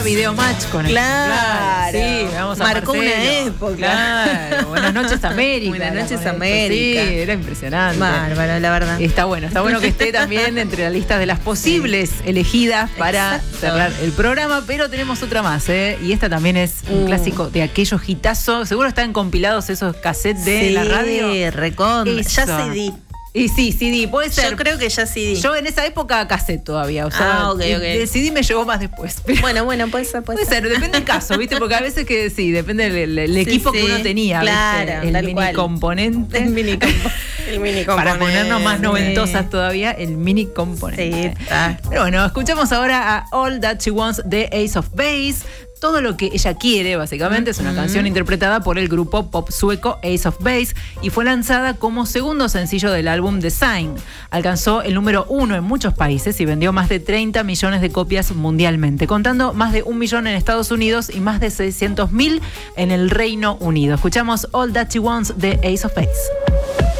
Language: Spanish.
Video match con él. Claro. Sí, vamos a marcó Marcelo. una época. Claro. Buenas noches, América. Buenas noches, Con esto. América. Sí, era impresionante. Bárbaro, la verdad. Está bueno que esté también entre la lista de las posibles elegidas para Exacto. cerrar el programa, pero tenemos otra más, y esta también es un clásico de aquellos hitazos. Seguro están compilados esos cassettes de la radio. Sí, recontra. Eso. Ya CD. Y sí, CD, puede ser. Yo creo que ya CD. Yo en esa época cassette todavía, o sea, ok. el CD me llegó más después. Pero Bueno, puede ser. puede ser, depende del caso, ¿viste? Porque a veces que sí, depende del equipo que uno tenía, claro, ¿viste? El mini componente. El mini componente. Para ponernos más noventosas todavía, el mini componente. Sí, está. Pero bueno, escuchamos ahora a All That She Wants de Ace of Base. Todo lo que ella quiere, básicamente, es una canción interpretada por el grupo pop sueco Ace of Base y fue lanzada como segundo sencillo del álbum The Sign. Alcanzó el número 1 en muchos países y vendió más de 30 millones de copias mundialmente, contando más de 1 millón en Estados Unidos y más de 600.000 en el Reino Unido. Escuchamos All That She Wants de Ace of Base.